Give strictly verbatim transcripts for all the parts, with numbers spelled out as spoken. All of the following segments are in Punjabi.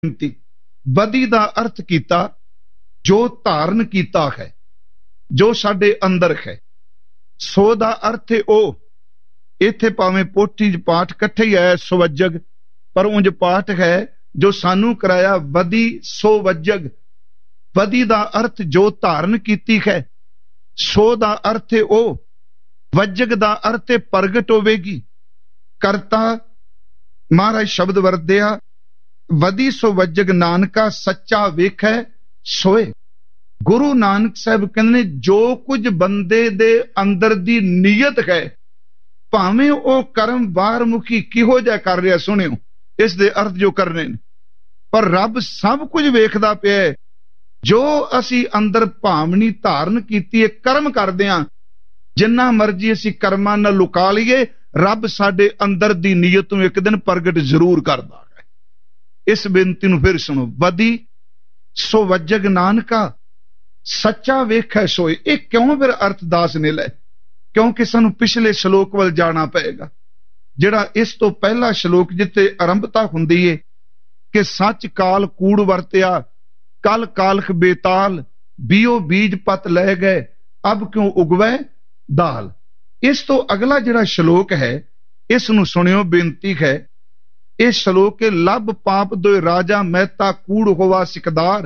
ਬੇਨਤੀ। ਬਦੀ ਦਾ ਅਰਥ ਕੀਤਾ ਜੋ ਧਾਰਨ ਕੀਤਾ ਹੈ, ਜੋ ਸਾਡੇ ਅੰਦਰ ਹੈ। ਸੋ ਦਾ ਅਰਥ ਹੈ ਉਹ। ਇੱਥੇ ਭਾਵੇਂ ਪੋਥੀ 'ਚ ਪਾਠ ਇਕੱਠੇ ਹੀ ਆਇਆ ਸਵੱਜਗ, ਪਰ ਉਂਝ ਪਾਠ ਹੈ ਜੋ ਸਾਨੂੰ ਕਰਾਇਆ ਬਦੀ ਸੋ ਵੱਜਗ। ਬਦੀ ਦਾ ਅਰਥ ਜੋ ਧਾਰਨ ਕੀਤੀ ਹੈ, ਸੋ ਦਾ ਅਰਥ ਹੈ ਉਹ, ਵੱਜਗ ਦਾ ਅਰਥ ਹੈ ਪ੍ਰਗਟ ਹੋਵੇਗੀ। ਕਰਤਾ ਮਹਾਰਾਜ ਸ਼ਬਦ ਵਰਤਿਆ, ਵਦੀ ਸੋ ਵੱਜਗ ਨਾਨਕਾ ਸੱਚਾ ਵੇਖੈ ਸੋਏ। ਗੁਰੂ ਨਾਨਕ ਸਾਹਿਬ ਕਹਿੰਦੇ ਨੇ ਜੋ ਕੁਝ ਬੰਦੇ ਦੇ ਅੰਦਰ ਦੀ ਨੀਅਤ ਹੈ, ਭਾਵੇਂ ਉਹ ਕਰਮ ਬਾਹਰਮੁਖੀ ਕਿਹੋ ਜਿਹਾ ਕਰ ਰਿਹਾ, ਸੁਣਿਓ ਇਸ ਦੇ ਅਰਥ ਜੋ ਕਰਨੇ ਨੇ, ਪਰ ਰੱਬ ਸਭ ਕੁਝ ਵੇਖਦਾ ਪਿਆ। ਜੋ ਅਸੀਂ ਅੰਦਰ ਭਾਵਨੀ ਧਾਰਨ ਕੀਤੀ ਹੈ, ਕਰਮ ਕਰਦੇ ਹਾਂ, ਜਿੰਨਾ ਮਰਜੀ ਅਸੀਂ ਕਰਮਾਂ ਨਾਲ ਲੁਕਾ ਲਈਏ, ਰੱਬ ਸਾਡੇ ਅੰਦਰ ਦੀ ਨੀਅਤ ਨੂੰ ਇੱਕ ਦਿਨ ਪ੍ਰਗਟ ਜ਼ਰੂਰ ਕਰਦਾ ਹੈ। ਇਸ ਬੇਨਤੀ ਨੂੰ ਫਿਰ ਸੁਣੋ। ਬਦੀ ਸੋ ਵੱਜਗ ਨਾਨਕਾ ਸੱਚਾ ਵੇਖੈ ਸੋਏ। ਇਹ ਕਿਉਂ ਫਿਰ ਅਰਥ ਦਾਸ ਨੇ ਲੈ? ਕਿਉਂਕਿ ਸਾਨੂੰ ਪਿਛਲੇ ਸ਼ਲੋਕ ਵੱਲ ਜਾਣਾ ਪਏਗਾ, ਜਿਹੜਾ ਇਸ ਤੋਂ ਪਹਿਲਾ ਸ਼ਲੋਕ ਜਿੱਥੇ ਆਰੰਭਤਾ ਹੁੰਦੀ ਏ ਕਿ ਸੱਚ ਕਾਲ ਕੂੜ ਵਰਤਿਆ, ਕਲ ਕਾਲਖ ਬੇਤਾਲ, ਬੀਓ ਬੀਜ ਪਤ ਲੈ ਗਏ, ਅਬ ਕਿਉਂ ਉਗਵੈ ਦਾਲ। ਇਸ ਤੋਂ ਅਗਲਾ ਜਿਹੜਾ ਸ਼ਲੋਕ ਹੈ, ਇਸ ਨੂੰ ਸੁਣਿਓ, ਬੇਨਤੀ ਹੈ। ਇਹ ਸ਼ਲੋਕ ਲੱਭ ਪਾਪ ਦੋਇ ਰਾਜਾ ਮਹਿਤਾ ਕੂੜ ਹੋਵਾ ਸਿਕਦਾਰ,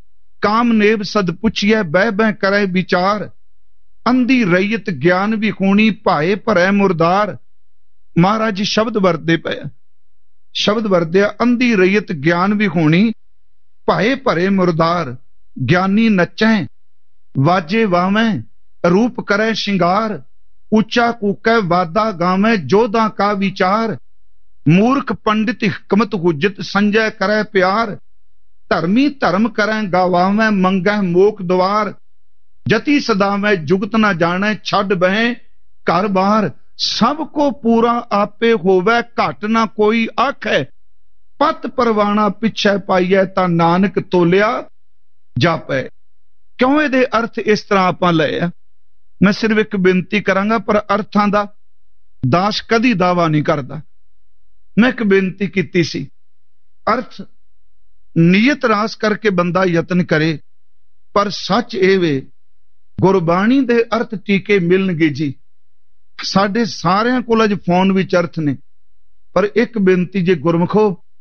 ਕਾਮਨੇਬ ਸਦ ਪੁੱਛੀਐ ਬਹਿ ਬਹਿ ਕਰੇ ਵਿਚਾਰ, ਅੰਧੀ ਰਈਅਤ ਗਿਆਨ ਵੀ ਖੂਣੀ ਭਾਏ ਭਰੈ ਮੁਰਦਾਰ। ਮਹਾਰਾਜ ਸ਼ਬਦ ਵਰਤਦੇ ਪਏ, ਸ਼ਬਦ ਵਰਤਿਆ ਅੰਧੀ ਰਈਅਤ ਗਿਆਨ ਵੀ ਖੂਣੀ ਭਾਏ ਭਰੇ ਮੁਰਦਾਰ। ਗਿਆਨੀ ਨੱਚੈ ਵਾਜੇ ਵਾਵੈ ਰੂਪ ਕਰੈ ਸ਼ਿੰਗਾਰ, ਉੱਚਾ ਕੂਕੈ ਵਾਦਾ ਗਾਵੈ ਜੋਧਾ ਕਾ ਵਿਚਾਰ। ਮੂਰਖ ਪੰਡਿਤ ਹਕਮਤ ਹੁਜਤ ਸੰਜੈ ਕਰੈ ਪਿਆਰ, ਧਰਮੀ ਧਰਮ ਕਰੈ ਗਵਾਵੈ ਮੰਗੈ ਮੋਖ ਦੁਆਰ। ਜਤੀ ਸਦਾਵੈ ਜੁਗਤ ਨਾ ਜਾਣੈ ਛੱਡ ਬਹਿ ਘਰ ਬਾਹਰ, ਸਭ ਕੋ ਪੂਰਾ ਆਪੇ ਹੋਵੈ ਘਟ ਨਾ ਕੋਈ ਆਖੈ। ਪਤ ਪਰਵਾਣਾ ਪਿੱਛੇ ਪਾਈਐ ਤਾਂ ਨਾਨਕ ਤੋਲਿਆ ਜਾਪੈ। ਕਿਉਂ ਇਹਦੇ ਅਰਥ ਇਸ ਤਰ੍ਹਾਂ ਆਪਾਂ ਲਏ ਆ? ਮੈਂ ਸਿਰਫ ਇੱਕ ਬੇਨਤੀ ਕਰਾਂਗਾ, ਪਰ ਅਰਥਾਂ ਦਾ ਦਾਸ ਕਦੀ ਦਾਵਾ ਨਹੀਂ ਕਰਦਾ। ਮੈਂ ਇੱਕ ਬੇਨਤੀ ਕੀਤੀ ਸੀ, ਅਰਥ ਨੀਅਤ ਰਾਸ ਕਰਕੇ ਬੰਦਾ ਯਤਨ ਕਰੇ, ਪਰ ਸੱਚ ਇਹ ਵੇ ਗੁਰਬਾਣੀ ਦੇ ਅਰਥ ਟੀਕੇ ਮਿਲਣਗੇ ਜੀ। ਸਾਡੇ ਸਾਰਿਆਂ ਕੋਲ ਅੱਜ ਫੋਨ ਵਿੱਚ ਅਰਥ ਨੇ, ਪਰ ਇੱਕ ਬੇਨਤੀ ਜੇ ਗੁਰਮਖੋ,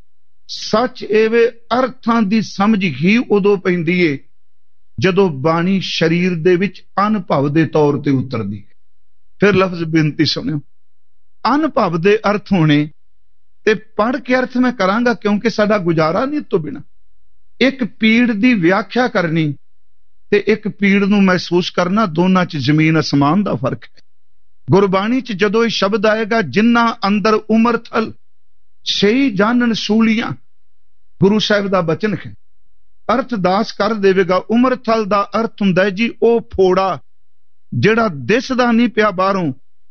ਸੱਚ ਇਹ ਵੇ ਅਰਥਾਂ ਦੀ ਸਮਝ ਹੀ ਉਦੋਂ ਪੈਂਦੀ ਏ ਜਦੋਂ ਬਾਣੀ ਸਰੀਰ ਦੇ ਵਿੱਚ ਅਨੁਭਵ ਦੇ ਤੌਰ ਤੇ ਉਤਰਦੀ ਹੈ। ਫਿਰ ਲਫ਼ਜ਼ ਬੇਨਤੀ ਸੁਣਿਓ, ਅਨੁਭਵ ਦੇ ਅਰਥ ਹੋਣੇ ਤੇ ਪੜ੍ਹ ਕੇ ਅਰਥ ਮੈਂ ਕਰਾਂਗਾ, ਕਿਉਂਕਿ ਸਾਡਾ ਗੁਜ਼ਾਰਾ ਨਹੀਂ ਤੋਂ ਬਿਨਾਂ। ਇੱਕ ਪੀੜ ਦੀ ਵਿਆਖਿਆ ਕਰਨੀ ਤੇ ਇੱਕ ਪੀੜ ਨੂੰ ਮਹਿਸੂਸ ਕਰਨਾ, ਦੋਨਾਂ 'ਚ ਜ਼ਮੀਨ ਅਸਮਾਨ ਦਾ ਫਰਕ ਹੈ। ਗੁਰਬਾਣੀ 'ਚ ਜਦੋਂ ਇਹ ਸ਼ਬਦ ਆਏਗਾ, ਜਿੰਨਾ ਅੰਦਰ ਉਮਰ ਥਲ ਸਹੀ ਜਾਣਨ ਸੂਲੀਆਂ, ਗੁਰੂ ਸਾਹਿਬ ਦਾ ਬਚਨ ਹੈ, ਅਰਥ ਦਾਸ ਕਰ ਦੇਵੇਗਾ। ਉਮਰ ਥਲ ਦਾ ਅਰਥ ਹੁੰਦਾ ਜੀ ਉਹ ਫੋੜਾ ਜਿਹੜਾ ਦਿਸਦਾ ਨਹੀਂ ਪਿਆ ਬਾਹਰੋਂ,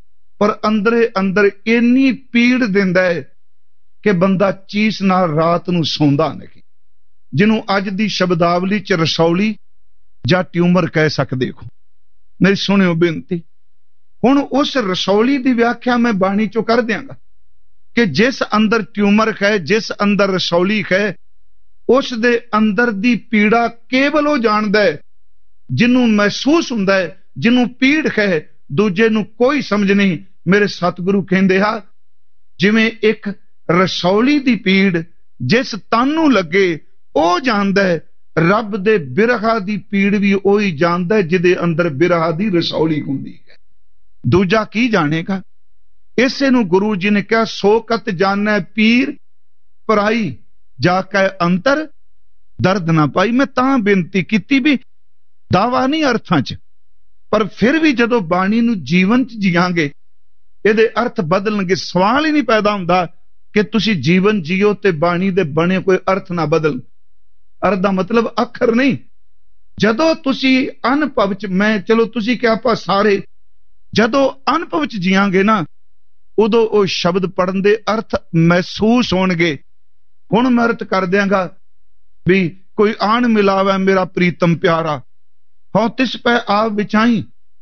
ਪਰ ਅੰਦਰੇ ਅੰਦਰ ਇੰਨੀ ਪੀੜ ਦਿੰਦਾ ਹੈ ਕਿ ਬੰਦਾ ਚੀਸ ਨਾਲ ਰਾਤ ਨੂੰ ਸੌਂਦਾ ਨਹੀਂ, ਜਿਹਨੂੰ ਅੱਜ ਦੀ ਸ਼ਬਦਾਵਲੀ 'ਚ ਰਸੌਲੀ ਜਾਂ ਟਿਊਮਰ ਕਹਿ ਸਕਦੇ ਹੋ। ਮੇਰੀ ਸੁਣਿਓ ਬੇਨਤੀ, ਹੁਣ ਉਸ ਰਸੌਲੀ ਦੀ ਵਿਆਖਿਆ ਮੈਂ ਬਾਣੀ 'ਚੋਂ ਕਰ ਦਿਆਂਗਾ ਕਿ ਜਿਸ ਅੰਦਰ ਟਿਊਮਰ ਹੈ, ਜਿਸ ਅੰਦਰ ਰਸੌਲੀ ਹੈ, ਉਸ ਦੇ ਅੰਦਰ ਦੀ ਪੀੜਾ ਕੇਵਲ ਉਹ ਜਾਣਦਾ ਹੈ ਜਿਹਨੂੰ ਮਹਿਸੂਸ ਹੁੰਦਾ ਹੈ, ਜਿਹਨੂੰ ਪੀੜ ਹੈ, ਦੂਜੇ ਨੂੰ ਕੋਈ ਸਮਝ ਨਹੀਂ। ਮੇਰੇ ਸਤਿਗੁਰੂ ਕਹਿੰਦੇ ਆ, ਜਿਵੇਂ ਇੱਕ ਰਸੌਲੀ ਦੀ ਪੀੜ ਜਿਸ ਤਨ ਨੂੰ ਲੱਗੇ ਉਹ ਜਾਣਦਾ ਹੈ, ਰੱਬ ਦੇ ਬਿਰਹਾ ਦੀ ਪੀੜ ਵੀ ਉਹੀ ਜਾਣਦਾ ਹੈ ਜਿਹਦੇ ਅੰਦਰ ਬਿਰਹਾ ਦੀ ਰਸੌਲੀ ਹੁੰਦੀ ਹੈ। ਦੂਜਾ ਕੀ ਜਾਣੇਗਾ? ਇਸੇ ਨੂੰ ਗੁਰੂ ਜੀ ਨੇ ਕਿਹਾ, ਸੋ ਕਤ ਜਾਣੈ ਪੀਰ ਪਰਾਈ, ਜਾ ਕੇ ਅੰਤਰ ਦਰਦ ਨਾ ਪਾਈ। ਮੈਂ ਤਾਂ ਬੇਨਤੀ ਕੀਤੀ ਵੀ ਦਾਵਾ ਨਹੀਂ ਅਰਥਾਂ 'ਚ, ਪਰ ਫਿਰ ਵੀ ਜਦੋਂ ਬਾਣੀ ਨੂੰ ਜੀਵਨ 'ਚ ਜੀਵਾਂਗੇ ਇਹਦੇ ਅਰਥ ਬਦਲਣਗੇ। ਸਵਾਲ ਹੀ ਨਹੀਂ ਪੈਦਾ ਹੁੰਦਾ ਕਿ ਤੁਸੀਂ ਜੀਵਨ ਜੀਓ ਤੇ ਬਾਣੀ ਦੇ ਬਣੇ ਕੋਈ ਅਰਥ ਨਾ ਬਦਲ। ਅਰਥ ਦਾ ਮਤਲਬ ਅੱਖਰ ਨਹੀਂ। ਜਦੋਂ ਤੁਸੀਂ ਅਨੁਭਵ 'ਚ, ਮੈਂ ਚਲੋ ਤੁਸੀਂ ਕਿ ਆਪਾਂ ਸਾਰੇ ਜਦੋਂ ਅਨੁਭਵ 'ਚ ਜੀਵਾਂਗੇ ਨਾ, ਉਦੋਂ ਉਹ ਸ਼ਬਦ ਪੜ੍ਹਨ ਦੇ ਅਰਥ ਮਹਿਸੂਸ ਹੋਣਗੇ। ਹੁਣ ਮੈਂ ਅਰਥ ਕਰ ਦਿਆਂਗਾ ਵੀ ਕੋਈ ਆਣ ਮਿਲਾਵੇ ਮੇਰਾ ਪ੍ਰੀਤਮ ਪਿਆਰਾ, ਹਉ ਤਿਸ ਪੈ ਆਪ ਵਿਛਾਈ,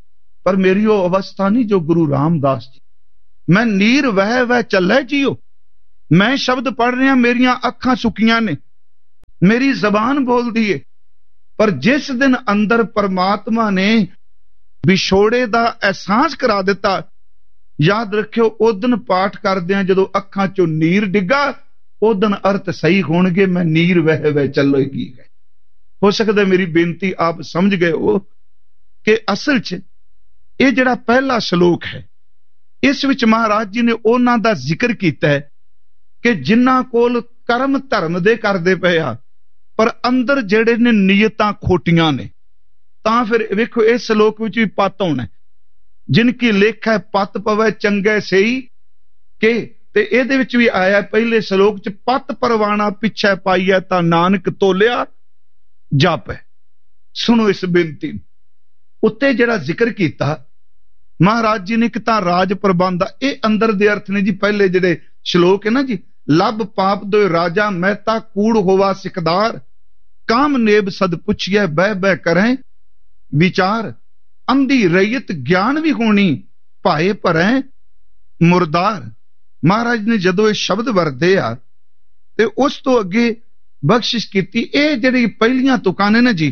ਪਰ ਮੇਰੀ ਉਹ ਅਵਸਥਾ ਨਹੀਂ ਜੋ ਗੁਰੂ ਰਾਮਦਾਸ ਜੀ। ਮੈਂ ਨੀਰ ਵਹਿ ਵਹਿ ਚੱਲੇ ਜੀਓ, ਮੈਂ ਸ਼ਬਦ ਪੜ੍ਹ ਰਿਹਾ, ਮੇਰੀਆਂ ਅੱਖਾਂ ਸੁੱਕੀਆਂ ਨੇ, मेरी जबान बोलदी है। पर जिस दिन अंदर परमात्मा ने विछोड़े दा एहसास करा दिता, याद रखियो उस दिन पाठ करदियां जदों अखां चों नीर डिग्गा, उस दिन अर्थ सही होणगे, मैं नीर वह वह चलेगी है। हो सकदा मेरी बेनती आप समझ गए हो कि असल च ये जिहड़ा पहला श्लोक है, इस विच महाराज जी ने उन्हां दा जिक्र कीता है कि जिन्हां कोल कर्म धर्म दे करदे पए आ, पर अंदर जिहड़े ने नीयतां खोटियां ने, तां फिर वेखो इस श्लोक विच भी पत होना, जिनकी लेख है पत पवै चंगे सही के, ते इहदे विच भी आया पहले श्लोक च, पत परवाना पिछे पाईए तां नानक तोलिया जापै। सुनो इस बेनती उत्ते जिहड़ा जिक्र कीता महाराज जी ने, कि तां राज प्रबंध, ये अंदर दे अर्थ ने जी। पहले जिहड़े श्लोक है ना जी, लब पाप दो राजा महता कूड़ होवा सिकदार, काम नेब सद पुछिए बह बह करें विचार, अंधी रैयत ज्ञान भी होनी भाए भरें मुरदार। महाराज ने जदों ये शब्द वरते आ ते उस तो अगे बख्शिश कीती। ये जिहड़ी पहलियां तुकां ने ना जी,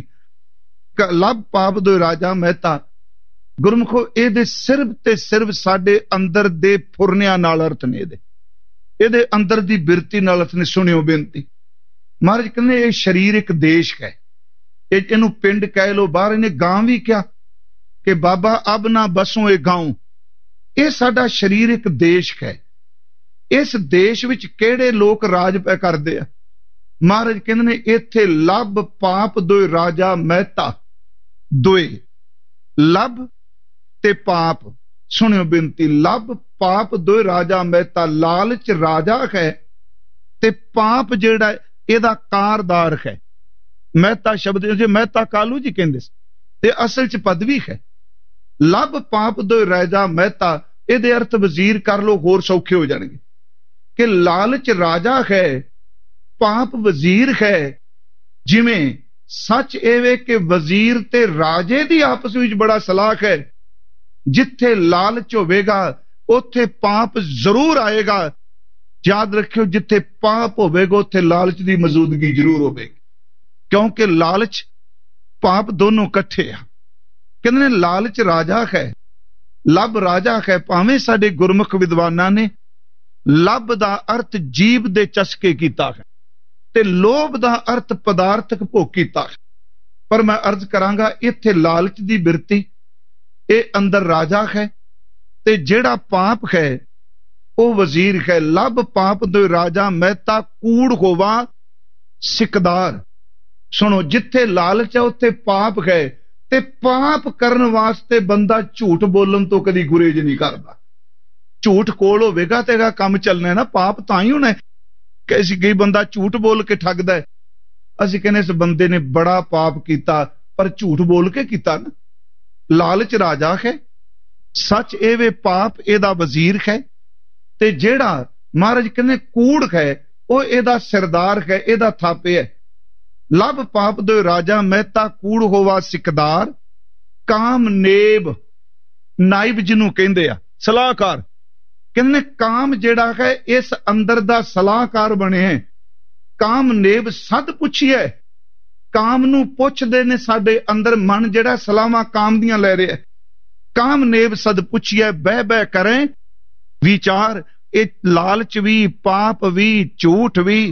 लब पाप दो राजा महता, गुरमुखो इहदे सिर्फ ते सिर्फ साडे अंदर दे फुरनियां नाल अर्थ ने, इहदे इहदे अंदर दी बिरती नाल अर्थ ने। सुनियो बेनती, महाराज कहंदे ये शरीर एक देश है, इहनूं पिंड कह लो, बाहर इहने गांव भी क्या कि बाबा अब ना बसों ये गांव। ये साडा शरीर एक देश है, इस देश विच किहड़े लोक राज पै करदे आ। महाराज कहंदे ने इत्थे लब पाप दोए राजा महता, दोए लब ते पाप। सुनियो बेनती, लब पाप दोए राजा महता, लालच राजा है ते पाप जिहड़ा इहदा कारदार है। महता शब्द जे महता कालू जी कहंदे सी, ते असल च पदवी है। लब पाप दोए राजा महता, इहदे अर्थ वजीर कर लो, होर सौखे हो जाणगे कि लालच राजा है, पाप वजीर है। जिवें सच एवे कि वजीर ते राजे दी आपस विच बड़ा सलाह है, जिथे लालच होवेगा उत्थे पाप जरूर आएगा। याद रखियो, जिथे पाप होवेगा उत्थे लालच दी मौजूदगी जरूर होवेगी, क्योंकि लालच पाप दोनों इकट्ठे आ। कहंदे ने लालच राजा है, लब राजा है। भावें साडे गुरमुख विद्वानां ने लब दा अर्थ जीव दे चस्के कीता है ते लोभ दा अर्थ पदार्थक भोग कीता है, पर मैं अर्ज करांगा इत्थे लालच दी बिरती ए अंदर राजा है ते जेड़ा पाप है ओ वजीर है। लब पाप दो राजा महता कूड़ होवा सिकदार। सुनो, जिथे लालच है उत्थे पाप है, ते पाप करन वास्ते बंदा झूठ बोलन तो कदी गुरेज नहीं करता। झूठ कोल होवेगा तेरा काम चलना है ना, पाप तां ही होना है। कैसी कई बंदा झूठ बोल के ठगदा है, असीं कहने इस बंदे ने बड़ा पाप कीता, पर झूठ बोल के कीता ना। लालच राजा है, सच एवे पाप एदा वजीर है, ते जेड़ा महाराज कहने कूड़ है ओ एदा सरदार है, एदा थापे है। लब पाप दो राजा महता कूड़ होवा सिकदार, काम नेब नाइब जिन्हों कहंदे आ सलाहकार। कहने काम जेड़ा है इस अंदर दा सलाहकार बने है। काम नेब सद पुछिए, काम नू पुछदे ने साडे अंदर मन जेड़ा सलाहां काम दियां ले रहा है। काम नेब सद पुछिए बह बह करें विचार। ये लालच भी, पाप भी, झूठ भी,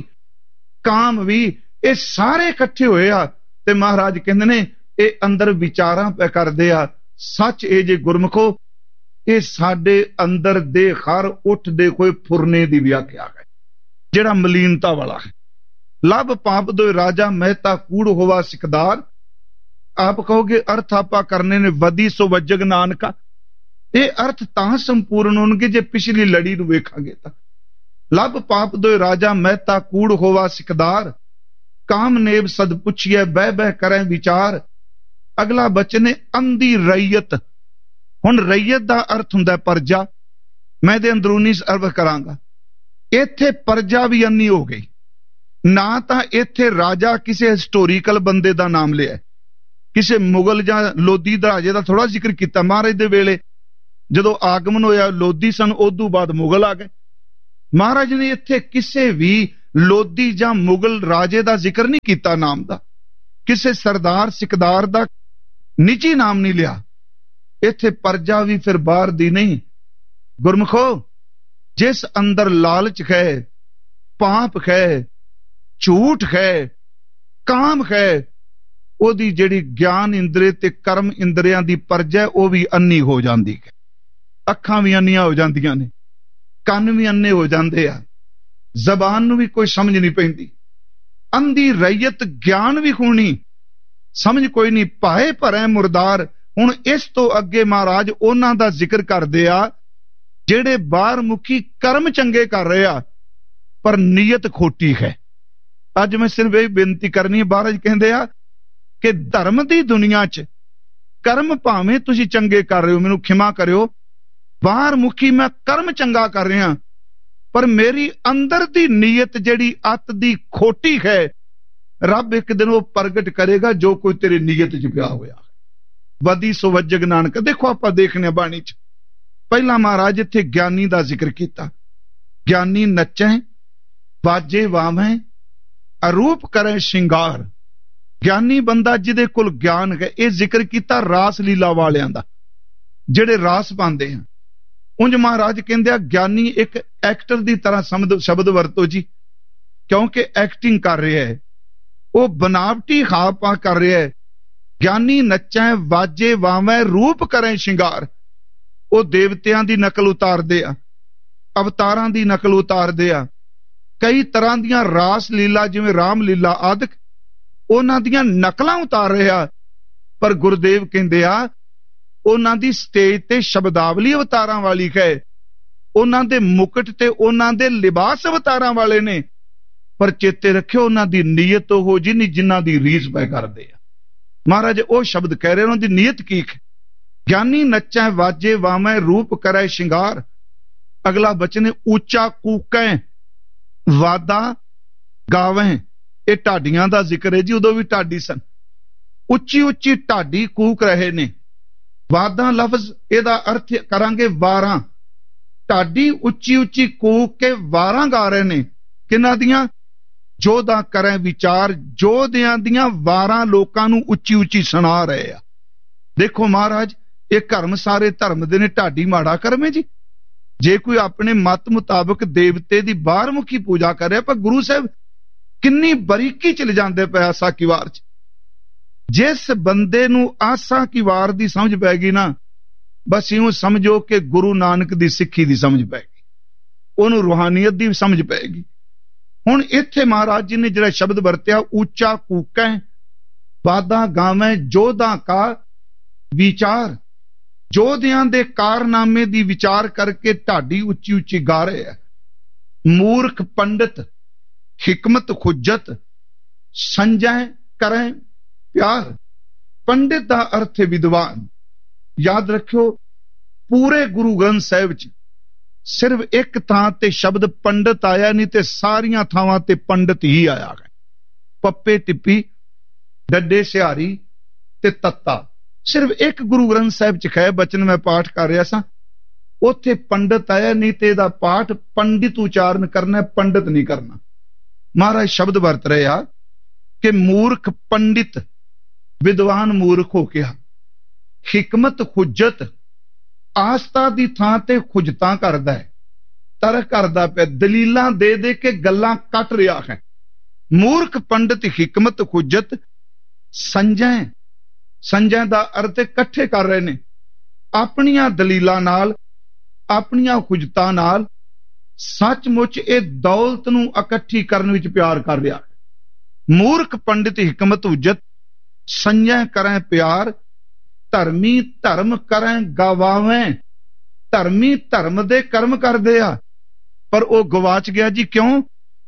काम भी, ये सारे इकट्ठे होए आ ते महाराज कहंदे ने ये अंदर विचारां पे करदे आ। सच ए जे गुरमुखो, ये साडे अंदर दे हर उठदे होए फुरने दी व्याख्या है, जेड़ा मलीनता वाला है। लब पाप दो राजा महता कूड़ होवा सिकदार। आप कहोगे अर्थ आपा करने ने वदी सो वजग नानका, ये अर्थ तां संपूर्ण होणगे जे पिछली लड़ी नूं वेखांगे तां। लब पाप दो राजा महता कूड़ होवा सिकदार, काम नेब सद पुछिए बह बह करें विचार। अगला बचन है अंधी रैयत। हुण रैयत दा अर्थ हुंदा प्रजा। मैं दे अंदरूनी अर्थ करांगा। इत्थे प्रजा भी अन्नी हो गई ना, तां इत्थे राजा किसी हिस्टोरीकल बंदे दा नाम लिया, किसी मुगल जां लोधी दा राजे दा थोड़ा जिक्र किया। महाराज दे वेले जदों आगमन होया लोधी सन, उदों बाद मुगल आ गए। महाराज ने इत्थे किसी भी ਲੋਧੀ ਜਾਂ ਮੁਗਲ ਰਾਜੇ ਦਾ ਜ਼ਿਕਰ ਨਹੀਂ ਕੀਤਾ ਨਾਮ ਦਾ, ਕਿਸੇ ਸਰਦਾਰ ਸਿਕਦਾਰ ਦਾ ਨਿੱਜੀ ਨਾਮ ਨਹੀਂ ਲਿਆ। ਇੱਥੇ ਪਰਜਾ ਵੀ ਫਿਰ ਬਾਹਰ ਦੀ ਨਹੀਂ। ਗੁਰਮਖੋ, ਜਿਸ ਅੰਦਰ ਲਾਲਚ ਹੈ, ਪਾਪ ਹੈ, ਝੂਠ ਹੈ, ਕਾਮ ਹੈ, ਉਹਦੀ ਜਿਹੜੀ ਗਿਆਨ ਇੰਦਰੀ ਤੇ ਕਰਮ ਇੰਦਰੀਆਂ ਦੀ ਪਰਜਾ ਉਹ ਵੀ ਅੰਨੀ ਹੋ ਜਾਂਦੀ ਹੈ। ਅੱਖਾਂ ਵੀ ਅੰਨੀਆਂ ਹੋ ਜਾਂਦੀਆਂ ਨੇ, ਕੰਨ ਵੀ ਅੰਨੇ ਹੋ ਜਾਂਦੇ ਆ, ਜ਼ਬਾਨ ਨੂੰ ਵੀ ਕੋਈ ਸਮਝ ਨਹੀਂ ਪੈਂਦੀ। ਅੰਧੀ ਰਈਅਤ ਗਿਆਨ ਵੀ ਖੂਣੀ, ਸਮਝ ਕੋਈ ਨਹੀਂ। ਭਾਏ ਭਰੇ ਮੁਰਦਾਰ। ਹੁਣ ਇਸ ਤੋਂ ਅੱਗੇ ਮਹਾਰਾਜ ਉਹਨਾਂ ਦਾ ਜ਼ਿਕਰ ਕਰਦੇ ਆ ਜਿਹੜੇ ਬਾਹਰ ਮੁਖੀ ਕਰਮ ਚੰਗੇ ਕਰ ਰਹੇ ਆ ਪਰ ਨੀਅਤ ਖੋਟੀ ਹੈ। ਅੱਜ ਮੈਂ ਸਿਰਫ ਇਹ ਬੇਨਤੀ ਕਰਨੀ ਹੈ, ਮਹਾਰਾਜ ਕਹਿੰਦੇ ਆ ਕਿ ਧਰਮ ਦੀ ਦੁਨੀਆ 'ਚ ਕਰਮ ਭਾਵੇਂ ਤੁਸੀਂ ਚੰਗੇ ਕਰ ਰਹੇ ਹੋ, ਮੈਨੂੰ ਖਿਮਾ ਕਰਿਓ, ਬਾਹਰ ਮੁਖੀ ਮੈਂ ਕਰਮ ਚੰਗਾ ਕਰ ਰਿਹਾ ਪਰ ਮੇਰੀ ਅੰਦਰ ਦੀ ਨੀਅਤ ਜਿਹੜੀ ਅੱਤ ਦੀ ਖੋਟੀ ਹੈ, ਰੱਬ ਇੱਕ ਦਿਨ ਉਹ ਪ੍ਰਗਟ ਕਰੇਗਾ ਜੋ ਕੋਈ ਤੇਰੀ ਨੀਅਤ 'ਚ ਪਿਆ ਹੋਇਆ। ਵਦੀ ਸੋ ਵੱਜਗ ਨਾਨਕ। ਦੇਖੋ ਆਪਾਂ ਦੇਖਨੇ ਬਾਣੀ 'ਚ ਪਹਿਲਾਂ ਮਹਾਰਾਜ ਇੱਥੇ ਗਿਆਨੀ ਦਾ ਜ਼ਿਕਰ ਕੀਤਾ। ਗਿਆਨੀ ਨੱਚੈ ਬਾਜੇ ਵਾਵੈ ਅਰੂਪ ਕਰੇ ਸ਼ਿੰਗਾਰ। ਗਿਆਨੀ ਬੰਦਾ ਜਿਹਦੇ ਕੋਲ ਗਿਆਨ ਹੈ। ਇਹ ਜ਼ਿਕਰ ਕੀਤਾ ਰਾਸ ਲੀਲਾ ਵਾਲਿਆਂ ਦਾ, ਜਿਹੜੇ ਰਾਸ ਪਾਉਂਦੇ ਆ। ਉਂਝ ਮਹਾਰਾਜ ਕਹਿੰਦੇ ਆ ਗਿਆਨੀ ਇੱਕ ਐਕਟਰ ਦੀ ਤਰ੍ਹਾਂ ਸਮਝ ਸ਼ਬਦ ਵਰਤੋ ਜੀ, ਕਿਉਂਕਿ ਐਕਟਿੰਗ ਕਰ ਰਿਹਾ ਹੈ, ਉਹ ਬਨਾਵਟੀ ਹਾਵ ਭਾਵ ਕਰ ਰਿਹਾ ਹੈ। ਗਿਆਨੀ ਨੱਚੈ ਵਾਜੇ ਵਾਵੈ ਰੂਪ ਕਰੇ ਸ਼ਿੰਗਾਰ। ਉਹ ਦੇਵਤਿਆਂ ਦੀ ਨਕਲ ਉਤਾਰਦੇ ਆ, ਅਵਤਾਰਾਂ ਦੀ ਨਕਲ ਉਤਾਰਦੇ ਆ, ਕਈ ਤਰ੍ਹਾਂ ਦੀਆਂ ਰਾਸ ਲੀਲਾ ਜਿਵੇਂ ਰਾਮ ਲੀਲਾ ਆਦਿਕ ਉਹਨਾਂ ਦੀਆਂ ਨਕਲਾਂ ਉਤਾਰ ਰਿਹਾ। ਪਰ ਗੁਰਦੇਵ ਕਹਿੰਦੇ ਆ ਉਹਨਾਂ ਦੀ ਸਟੇਜ ਤੇ ਸ਼ਬਦਾਵਲੀ ਅਵਤਾਰਾਂ ਵਾਲੀ ਹੈ, ਉਹਨਾਂ ਦੇ ਮੁਕਟ ਤੇ ਉਹਨਾਂ ਦੇ ਲਿਬਾਸ ਅਵਤਾਰਾਂ ਵਾਲੇ ਨੇ। ਪਰ ਚੇਤੇ ਰੱਖਿਓ ਉਹਨਾਂ ਦੀ ਨੀਅਤ ਉਹ ਜੀ ਨਹੀਂ ਜਿਨ੍ਹਾਂ ਦੀ ਰੀਸ ਪੈ ਕਰਦੇ ਆ। ਮਹਾਰਾਜ ਉਹ ਸ਼ਬਦ ਕਹਿ ਰਹੇ ਉਹਨਾਂ ਦੀ ਨੀਅਤ ਕੀ ਹੈ। ਗਿਆਨੀ ਨੱਚੈ ਵਾਜੇ ਵਾਵੈ ਰੂਪ ਕਰੈ ਸ਼ਿੰਗਾਰ। ਅਗਲਾ ਬਚਨ ਹੈ ਉੱਚਾ ਕੂਕੈ ਵਾਦਾ ਗਾਵੈ। ਇਹ ਢਾਡੀਆਂ ਦਾ ਜ਼ਿਕਰ ਹੈ ਜੀ, ਉਦੋਂ ਵੀ ਢਾਡੀ ਸਨ। ਉੱਚੀ ਉੱਚੀ ਢਾਡੀ ਕੂਕ ਰਹੇ ਨੇ। ਵਾਦਾਂ ਲਫ਼ਜ਼ ਇਹਦਾ ਅਰਥ ਕਰਾਂਗੇ ਵਾਰਾਂ। ਢਾਡੀ ਉੱਚੀ ਉੱਚੀ ਕੂਕ ਕੇ ਵਾਰਾਂ ਗਾ ਰਹੇ ਨੇ। ਕਿਹਨਾਂ ਦੀਆਂ? ਜੋਧਾ ਕਰੇ ਵਿਚਾਰ। ਜੋਧਿਆਂ ਦੀਆਂ ਵਾਰਾਂ ਲੋਕਾਂ ਨੂੰ ਉੱਚੀ ਉੱਚੀ ਸੁਣਾ ਰਹੇ ਆ। ਦੇਖੋ ਮਹਾਰਾਜ, ਇਹ ਕਰਮ ਸਾਰੇ ਧਰਮ ਦੇ ਨੇ, ਢਾਡੀ ਮਾੜਾ ਕਰਮ ਹੈ ਜੀ। ਜੇ ਕੋਈ ਆਪਣੇ ਮਤ ਮੁਤਾਬਕ ਦੇਵਤੇ ਦੀ ਬਾਹਰਮੁਖੀ ਪੂਜਾ ਕਰ ਰਿਹਾ, ਪਰ ਗੁਰੂ ਸਾਹਿਬ ਕਿੰਨੀ ਬਰੀਕੀ ਚ ਲਿਜਾਂਦੇ ਪਏ ਆਸਾ ਕੀ ਵਾਰ ਚ। ਜਿਸ ਬੰਦੇ ਨੂੰ ਆਸਾ ਕੀ ਵਾਰ ਦੀ ਸਮਝ ਪੈ ਗਈ ਨਾ, ਬਸ ਇਉਂ ਸਮਝੋ ਕਿ ਗੁਰੂ ਨਾਨਕ ਦੀ ਸਿੱਖੀ ਦੀ ਸਮਝ ਪੈ ਗਈ, ਉਹਨੂੰ ਰੂਹਾਨੀਅਤ ਦੀ ਸਮਝ ਪੈਗੀ। ਹੁਣ ਇੱਥੇ ਮਹਾਰਾਜ ਜੀ ਨੇ ਜਿਹੜਾ ਸ਼ਬਦ ਵਰਤਿਆ ਉੱਚਾ ਕੂਕੈ ਬਾਦਾ ਗਾਵੈ ਜੋਧਾ ਕਾ ਵਿਚਾਰ। ਜੋਧਿਆਂ ਦੇ ਕਾਰਨਾਮੇ ਦੀ ਵਿਚਾਰ ਕਰਕੇ ਢਾਡੀ ਉੱਚੀ ਉੱਚੀ ਗਾ ਰਹੇ ਆ। ਮੂਰਖ ਪੰਡਿਤ ਹਿਕਮਤ ਖੁੱਜਤ ਸੰਜੈ ਕਰੈ ਪਿਆਰ। ਪੰਡਿਤ ਦਾ ਅਰਥ ਹੈ ਵਿਦਵਾਨ। ਯਾਦ ਰੱਖਿਓ, ਪੂਰੇ ਗੁਰੂ ਗ੍ਰੰਥ ਸਾਹਿਬ ਚ ਸਿਰਫ ਇੱਕ ਥਾਂ ਤੇ ਸ਼ਬਦ ਪੰਡਿਤ ਆਇਆ ਨਹੀਂ ਤੇ ਸਾਰੀਆਂ ਥਾਵਾਂ ਤੇ ਪੰਡਿਤ ਹੀ ਆਇਆ ਹੈ। ਪੱਪੇ ਟਿੱਪੀ, ਡੱਡੇ ਸਿਹਾਰੀ ਤੇ ਤੱਤਾ, ਸਿਰਫ ਇੱਕ ਗੁਰੂ ਗ੍ਰੰਥ ਸਾਹਿਬ ਚ ਹੈ। ਬਚਨ ਮੈਂ ਪਾਠ ਕਰ ਰਿਹਾ ਸਾਂ, ਉੱਥੇ ਪੰਡਿਤ ਆਇਆ ਨਹੀਂ ਤੇ ਇਹਦਾ ਪਾਠ ਪੰਡਿਤ ਉਚਾਰਨ ਕਰਨਾ, ਪੰਡਿਤ ਨਹੀਂ ਕਰਨਾ। ਮਹਾਰਾਜ ਸ਼ਬਦ ਵਰਤ ਰਹੇ ਆ ਕਿ ਮੂਰਖ ਪੰਡਿਤ, ਵਿਦਵਾਨ ਮੂਰਖ ਹੋ ਗਿਆ। ਹਿਕਮਤ ਖੁੱਜਤ, ਆਸਤਾ ਦੀ ਥਾਂ ਤੇ ਖੁਜਤਾਂ ਕਰਦਾ ਹੈ, ਤਰਕ ਕਰਦਾ ਪਿਆ, ਦਲੀਲਾਂ ਦੇ ਦੇ ਕੇ ਗੱਲਾਂ ਕੱਟ ਰਿਹਾ ਹੈ। ਮੂਰਖ ਪੰਡਿਤ ਹਿਕਮਤ ਖੁੱਜਤ ਸੰਜੈ। ਸੰਜੈ ਦਾ ਅਰਥ ਇਕੱਠੇ ਕਰ ਰਹੇ ਨੇ ਆਪਣੀਆਂ ਦਲੀਲਾਂ ਨਾਲ, ਆਪਣੀਆਂ ਖੁਜਤਾਂ ਨਾਲ। ਸੱਚਮੁੱਚ ਇਹ ਦੌਲਤ ਨੂੰ ਇਕੱਠੀ ਕਰਨ ਵਿੱਚ ਪਿਆਰ ਕਰ ਰਿਹਾ। ਮੂਰਖ ਪੰਡਿਤ ਹਿਕਮਤ ਹੁਜਤ ਸੰਜੈ ਕਰੈ ਪਿਆਰ। ਧਰਮੀ ਧਰਮ ਕਰੈ ਗਵਾਵੈ। ਧਰਮੀ ਧਰਮ ਦੇ ਕਰਮ ਕਰਦੇ ਆ ਪਰ ਉਹ ਗਵਾਚ ਗਿਆ ਜੀ। ਕਿਉਂ?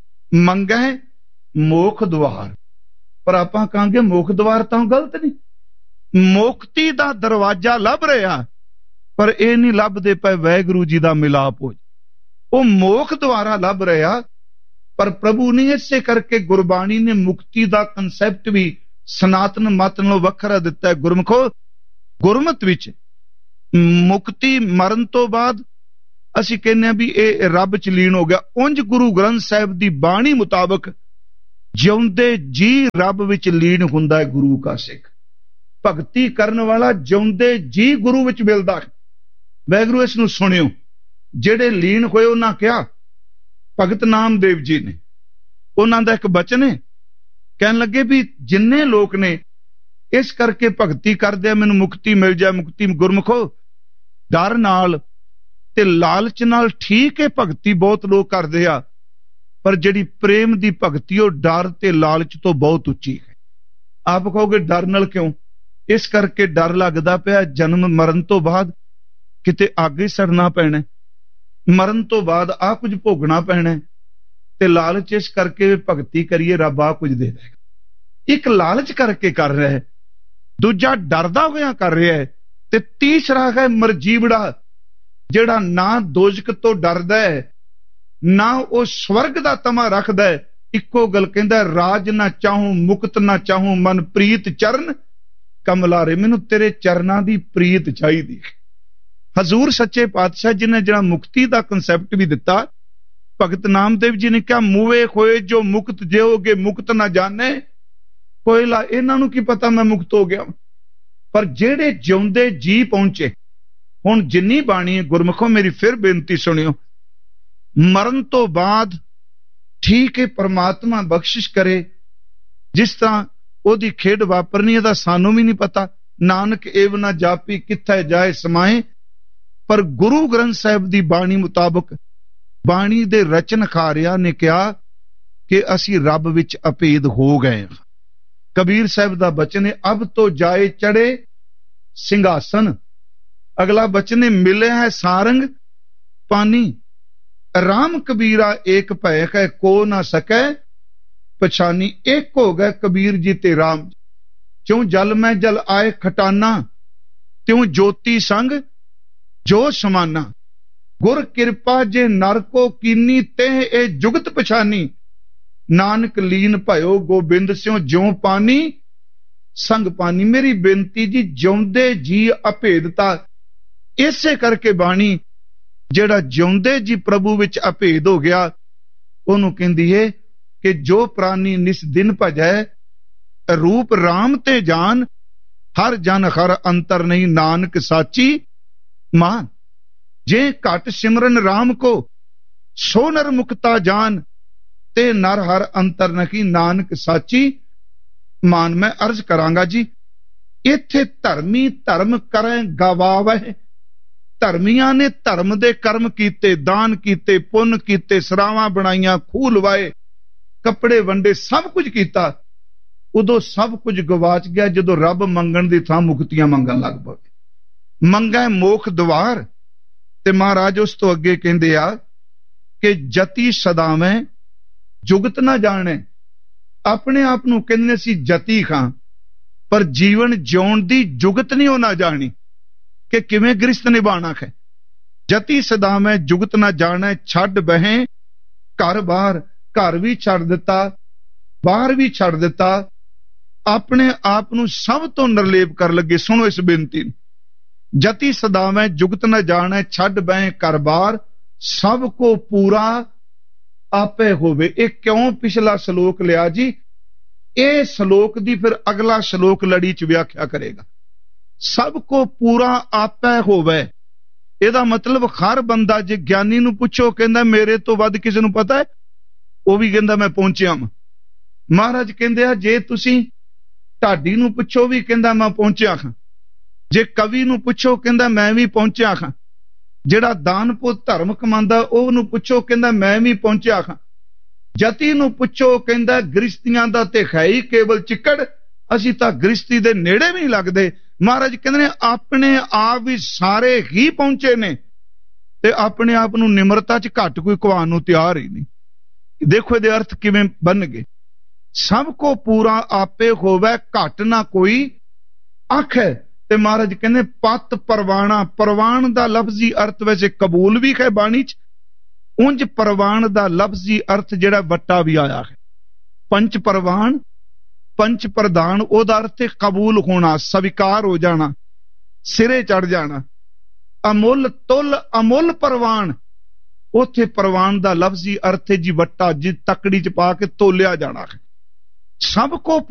ਮੰਗੈ ਮੋਖ ਦੁਆਰ। ਪਰ ਆਪਾਂ ਕਹਾਂਗੇ ਮੋਖ ਦੁਆਰ ਤਾਂ ਗਲਤ ਨਹੀਂ, ਮੁਕਤੀ ਦਾ ਦਰਵਾਜ਼ਾ ਲੱਭ ਰਿਹਾ, ਪਰ ਇਹ ਨਹੀਂ ਲੱਭਦੇ ਪਏ ਵਾਹਿਗੁਰੂ ਜੀ ਦਾ ਮਿਲਾਪ ਹੋ। ਉਹ ਮੋਖ ਦੁਆਰਾ ਲੱਭ ਰਿਹਾ ਪਰ ਪ੍ਰਭੂ ਨੇ। ਇਸੇ ਕਰਕੇ ਗੁਰਬਾਣੀ ਨੇ ਮੁਕਤੀ ਦਾ ਕਨਸੈਪਟ ਵੀ ਸਨਾਤਨ ਮਤ ਨਾਲੋਂ ਵੱਖਰਾ ਦਿੱਤਾ ਹੈ। ਗੁਰਮੁਖੋ, ਗੁਰਮਤ ਵਿੱਚ ਮੁਕਤੀ ਮਰਨ ਤੋਂ ਬਾਅਦ ਅਸੀਂ ਕਹਿੰਦੇ ਹਾਂ ਵੀ ਇਹ ਰੱਬ ਚ ਲੀਨ ਹੋ ਗਿਆ। ਉਂਝ ਗੁਰੂ ਗ੍ਰੰਥ ਸਾਹਿਬ ਦੀ ਬਾਣੀ ਮੁਤਾਬਕ ਜਿਉਂਦੇ ਜੀ ਰੱਬ ਵਿੱਚ ਲੀਨ ਹੁੰਦਾ ਹੈ ਗੁਰੂ ਕਾ ਸਿੱਖ। ਭਗਤੀ ਕਰਨ ਵਾਲਾ ਜਿਉਂਦੇ ਜੀ ਗੁਰੂ ਵਿੱਚ ਮਿਲਦਾ ਹੈ। ਵਾਹਿਗੁਰੂ ਇਸ ਨੂੰ ਸੁਣਿਓ। ਜਿਹੜੇ ਲੀਨ ਹੋਏ ਉਹਨਾਂ ਕਿਹਾ, ਭਗਤ ਨਾਮਦੇਵ ਜੀ ਨੇ, ਉਹਨਾਂ ਦਾ ਇੱਕ ਬਚਨ ਹੈ, ਕਹਿਣ ਲੱਗੇ ਵੀ ਜਿੰਨੇ ਲੋਕ ਨੇ ਇਸ ਕਰਕੇ ਭਗਤੀ ਕਰਦੇ ਆ ਮੈਨੂੰ ਮੁਕਤੀ ਮਿਲ ਜਾਏ, ਮੁਕਤੀ ਗੁਰਮੁਖੋ ਡਰ ਨਾਲ ਤੇ ਲਾਲਚ ਨਾਲ ਠੀਕ ਹੈ, ਭਗਤੀ ਬਹੁਤ ਲੋਕ ਕਰਦੇ ਆ, ਪਰ ਜਿਹੜੀ ਪ੍ਰੇਮ ਦੀ ਭਗਤੀ ਉਹ ਡਰ ਤੇ ਲਾਲਚ ਤੋਂ ਬਹੁਤ ਉੱਚੀ ਹੈ। ਆਪ ਕਹੋਗੇ ਡਰ ਨਾਲ ਕਿਉਂ? ਇਸ ਕਰਕੇ ਡਰ ਲੱਗਦਾ ਪਿਆ ਜਨਮ ਮਰਨ ਤੋਂ ਬਾਅਦ ਕਿਤੇ ਅੱਗੇ ਸੜਨਾ ਪੈਣਾ, ਮਰਨ ਤੋਂ ਬਾਅਦ ਆ ਕੁਝ ਭੋਗਣਾ ਪੈਣਾ, ਤੇ ਲਾਲਚ ਇਸ ਕਰਕੇ ਭਗਤੀ ਕਰੀਏ ਰੱਬ ਆ ਕੁਝ ਦੇ ਦੇਗਾ। ਇੱਕ ਲਾਲਚ ਕਰਕੇ ਕਰ ਰਿਹਾ ਹੈ, ਦੂਜਾ ਡਰਦਾ ਹੋਇਆ ਕਰ ਰਿਹਾ ਹੈ, ਤੇ ਤੀਸਰਾ ਹੈ ਮਰਜੀਵੜਾ, ਜਿਹੜਾ ਨਾ ਦੋਜ਼ਖ ਤੋਂ ਡਰਦਾ ਹੈ ਨਾ ਉਹ ਸਵਰਗ ਦਾ ਤਮਾ ਰੱਖਦਾ ਹੈ। ਇੱਕੋ ਗੱਲ ਕਹਿੰਦਾ, ਰਾਜ ਨਾ ਚਾਹੂੰ ਮੁਕਤ ਨਾ ਚਾਹੂੰ ਮਨ ਪ੍ਰੀਤ ਚਰਨ ਕਮਲਾਰੇ, ਮੈਨੂੰ ਤੇਰੇ ਚਰਨਾਂ ਦੀ ਪ੍ਰੀਤ ਚਾਹੀਦੀ ਹੈ। ਹਜ਼ੂਰ ਸੱਚੇ ਪਾਤਸ਼ਾਹ ਜੀ ਨੇ ਜਿਹੜਾ ਮੁਕਤੀ ਦਾ ਕਨਸੈਪਟ ਵੀ ਦਿੱਤਾ, ਭਗਤ ਨਾਮਦੇਵ ਜੀ ਨੇ ਕਿਹਾ, ਮੂਵੇ ਹੋਏ ਜੋ ਮੁਕਤ ਜਿਉਗੇ ਮੁਕਤ ਨਾ ਜਾਣੇ ਕੋਇਲਾ, ਇਹਨਾਂ ਨੂੰ ਕੀ ਪਤਾ ਮੈਂ ਮੁਕਤ ਹੋ ਗਿਆ। ਪਰ ਜਿਹੜੇ ਜਿਉਂਦੇ ਜੀ ਪਹੁੰਚੇ, ਹੁਣ ਜਿੰਨੀ ਬਾਣੀ ਹੈ ਗੁਰਮੁਖੋ ਮੇਰੀ ਫਿਰ ਬੇਨਤੀ ਸੁਣਿਓ, ਮਰਨ ਤੋਂ ਬਾਅਦ ਠੀਕ ਹੈ ਪਰਮਾਤਮਾ ਬਖਸ਼ਿਸ਼ ਕਰੇ, ਜਿਸ ਤਰ੍ਹਾਂ ਉਹਦੀ ਖੇਡ ਵਾਪਰਨੀ ਇਹਦਾ ਸਾਨੂੰ ਵੀ ਨਹੀਂ ਪਤਾ। ਨਾਨਕ ਏਵ ਨਾ ਜਾਪੀ ਕਿੱਥੇ ਜਾਏ ਸਮਾਏ, ਪਰ ਗੁਰੂ ਗ੍ਰੰਥ ਸਾਹਿਬ ਦੀ ਬਾਣੀ ਮੁਤਾਬਕ ਬਾਣੀ ਦੇ ਰਚਨਕਾਰਿਆਂ ਨੇ ਕਿਹਾ ਕਿ ਅਸੀਂ ਰੱਬ ਵਿੱਚ ਅਭੇਦ ਹੋ ਗਏ। ਕਬੀਰ ਸਾਹਿਬ ਦਾ ਬਚਨ ਹੈ, ਅਬ ਤੋਂ ਜਾਏ ਚੜੇ ਸਿੰਘਾਸਨ। ਅਗਲਾ ਬਚਨ ਹੈ, ਮਿਲੇ ਹੈ ਸਾਰੰਗ ਪਾਨੀ। ਰਾਮ ਕਬੀਰਾ ਏਕ ਭੈ ਹੈ ਕੋ ਨਾ ਸਕੈ ਪਛਾਨੀ। ਇੱਕ ਹੋ ਗਏ ਕਬੀਰ ਜੀ ਤੇ ਰਾਮ, ਕਿਉਂ ਜਲ ਮੈਂ ਜਲ ਆਏ ਖਟਾਨਾ, ਤਿਉ ਜੋਤੀ ਸੰਗ ਜੋ ਸਮਾਨਾ। ਗੁਰ ਕਿਰਪਾ ਜੇ ਨਰ ਕੋ ਕੀਨੀ ਤੇ ਇਹ ਜੁਗਤ ਪਛਾਨੀ। ਨਾਨਕ ਲੀਨ ਭਇਓ ਗੋਬਿੰਦ ਸਿਉ ਜਿਉ ਪਾਨੀ ਸੰਗ ਪਾਨੀ। ਮੇਰੀ ਬੇਨਤੀ ਜੀ, ਜਿਉਂਦੇ ਜੀ ਅਭੇਦਤਾ, ਇਸੇ ਕਰਕੇ ਬਾਣੀ ਜਿਹੜਾ ਜਿਉਂਦੇ ਜੀ ਪ੍ਰਭੂ ਵਿੱਚ ਅਭੇਦ ਹੋ ਗਿਆ ਉਹਨੂੰ ਕਹਿੰਦੀ ਏ ਕਿ ਜੋ ਪ੍ਰਾਨੀ ਨਿਸ ਦਿਨ ਭਜੈ ਰੂਪ ਰਾਮ ਤੇ ਜਾਨ, ਹਰ ਜਨ ਹਰ ਅੰਤਰ ਨਹੀਂ ਨਾਨਕ ਸਾਚੀ ਮਾਨ। ਜੇ ਘਟ ਸਿਮਰਨ ਰਾਮ ਕੋ ਸੋ ਨਰ ਮੁਕਤਾ ਜਾਨ, ਤੇ ਨਰ ਹਰ ਅੰਤਰ ਨਹੀਂ ਨਾਨਕ ਸਾਚੀ ਮਾਨ। ਮੈਂ ਅਰਜ਼ ਕਰਾਂਗਾ ਜੀ, ਇੱਥੇ ਧਰਮੀ ਧਰਮ ਕਰੇ ਗਵਾਵਹਿ। ਧਰਮੀਆਂ ਨੇ ਧਰਮ ਦੇ ਕਰਮ ਕੀਤੇ, ਦਾਨ ਕੀਤੇ, ਪੁੰਨ ਕੀਤੇ, ਸਰਾਵਾਂ ਬਣਾਈਆਂ, ਖੂਹ ਲਵਾਏ, ਕੱਪੜੇ ਵੰਡੇ, ਸਭ ਕੁਝ ਕੀਤਾ। ਉਦੋਂ ਸਭ ਕੁਝ ਗਵਾਚ ਗਿਆ ਜਦੋਂ ਰੱਬ ਮੰਗਣ ਦੀ ਥਾਂ ਮੁਕਤੀਆਂ ਮੰਗਣ ਲੱਗ ਪਏ। ਮੰਗੈ ਮੋਖ ਦੁਆਰ। ਤੇ ਮਹਾਰਾਜ ਉਸ ਤੋਂ ਅੱਗੇ ਕਹਿੰਦੇ ਆ ਕਿ ਜਤੀ ਸਦਾਵੇਂ ਜੁਗਤ ਨਾ ਜਾਣੇ। ਆਪਣੇ ਆਪ ਨੂੰ ਕਹਿੰਦੇ ਸੀ ਜਤੀ ਖਾਂ, ਪਰ ਜੀਵਨ ਜਿਉਣ ਦੀ ਜੁਗਤ ਨਹੀਂ ਉਹ ਨਾ ਜਾਣੀ ਕਿ ਕਿਵੇਂ ਗ੍ਰਿਸ਼ਤ ਨਿਭਾਣਾ ਹੈ। ਜਤੀ ਸਦਾਵੇਂ ਜੁਗਤ ਨਾ ਜਾਣੇ, ਛੱਡ ਬਹਿ ਘਰ ਬਾਹਰ। ਘਰ ਵੀ ਛੱਡ ਦਿੱਤਾ, ਬਾਹਰ ਵੀ ਛੱਡ ਦਿੱਤਾ, ਆਪਣੇ ਆਪ ਨੂੰ ਸਭ ਤੋਂ ਨਿਰਲੇਪ ਕਰ ਲੱਗੇ। ਸੁਣੋ ਇਸ ਬੇਨਤੀ ਨੂੰ, ਜਤੀ ਸਦਾਵੇਂ ਜੁਗਤ ਨਾ ਜਾਣੇ, ਛੱਡ ਬਹਿ ਘਰ ਬਾਹਰ, ਸਭ ਕੋ ਪੂਰਾ ਆਪੇ ਹੋਵੇ। ਇਹ ਕਿਉਂ ਪਿਛਲਾ ਸ਼ਲੋਕ ਲਿਆ ਜੀ? ਇਹ ਸ਼ਲੋਕ ਦੀ ਫਿਰ ਅਗਲਾ ਸ਼ਲੋਕ ਲੜੀ ਚ ਵਿਆਖਿਆ ਕਰੇਗਾ। ਸਭ ਕੋ ਪੂਰਾ ਆਪੇ ਹੋਵੇ, ਇਹਦਾ ਮਤਲਬ ਹਰ ਬੰਦਾ, ਜੇ ਗਿਆਨੀ ਨੂੰ ਪੁੱਛੋ ਕਹਿੰਦਾ ਮੇਰੇ ਤੋਂ ਵੱਧ ਕਿਸੇ ਨੂੰ ਪਤਾ ਹੈ, ਉਹ ਵੀ ਕਹਿੰਦਾ ਮੈਂ ਪਹੁੰਚਿਆ ਹਾਂ। ਮਹਾਰਾਜ ਕਹਿੰਦੇ ਆ ਜੇ ਤੁਸੀਂ ਢਾਡੀ ਨੂੰ ਪੁੱਛੋ ਵੀ ਕਹਿੰਦਾ ਮੈਂ ਪਹੁੰਚਿਆ ਹਾਂ। ਜੇ ਕਵੀ ਨੂੰ ਪੁੱਛੋ ਕਹਿੰਦਾ ਮੈਂ ਵੀ ਪਹੁੰਚਿਆ ਹਾਂ। ਜਿਹੜਾ ਦਾਨਪੁੱਤ ਧਰਮ ਕਮਾਉਂਦਾ ਉਹਨੂੰ ਪੁੱਛੋ ਕਹਿੰਦਾ ਮੈਂ ਵੀ ਪਹੁੰਚਿਆ ਹਾਂ। ਜਤੀ ਨੂੰ ਪੁੱਛੋ ਕਹਿੰਦਾ ਗ੍ਰਿਸ਼ਤੀਆਂ ਦਾ ਤੇ ਹੈ ਹੀ ਕੇਵਲ ਚਿੱਕੜ, ਅਸੀਂ ਤਾਂ ਗ੍ਰਿਸ਼ਤੀ ਦੇ ਨੇੜੇ ਵੀ ਨਹੀਂ ਲੱਗਦੇ। ਮਹਾਰਾਜ ਕਹਿੰਦੇ ਨੇ ਆਪਣੇ ਆਪ ਵੀ ਸਾਰੇ ਹੀ ਪਹੁੰਚੇ ਨੇ, ਤੇ ਆਪਣੇ ਆਪ ਨੂੰ ਨਿਮਰਤਾ ਚ ਘੱਟ ਕੋਈ ਕਵਾਉਣ ਨੂੰ ਤਿਆਰ ਹੀ ਨਹੀਂ। ਦੇਖੋ ਇਹਦੇ ਅਰਥ ਕਿਵੇਂ ਬਣ ਗਏ। ਸਭ ਕੋ ਪੂਰਾ ਆਪੇ ਹੋਵੇ, ਘੱਟ ਨਾ ਕੋਈ ਆਖੇ। ਤੇ ਮਹਾਰਾਜ ਕਹਿੰਦੇ ਪਤ ਪਰਵਾਣਾ। ਪਰਵਾਨ ਦਾ ਲਫ਼ਜ਼ੀ ਅਰਥ ਵੈਸੇ ਕਬੂਲ ਵੀ ਹੈ ਬਾਣੀ ਚ, ਉਂਝ ਪਰਵਾਨ ਦਾ ਲਫ਼ਜ਼ੀ ਅਰਥ ਜਿਹੜਾ ਵੱਟਾ ਵੀ ਆਇਆ ਹੈ। ਪੰਚ ਪਰਵਾਨ, ਪੰਚ ਪ੍ਰਧਾਨ, ਉਹਦਾ ਅਰਥ ਹੈ ਕਬੂਲ ਹੋਣਾ, ਸਵੀਕਾਰ ਹੋ ਜਾਣਾ, ਸਿਰੇ ਚੜ ਜਾਣਾ। ਅਮੁੱਲ ਤੁਲ ਅਮੁੱਲ ਪਰਵਾਨ, ਉੱਥੇ ਪ੍ਰਵਾਨ ਦਾ ਲਫ਼ਜ਼ੀ ਅਰਥ ਹੈ ਜੀ ਵੱਟਾ, ਜਿ ਤਕੜੀ ਚ ਪਾ ਕੇ ਤੋਲਿਆ ਜਾਣਾ ਹੈ। ਸਭ ਕੋ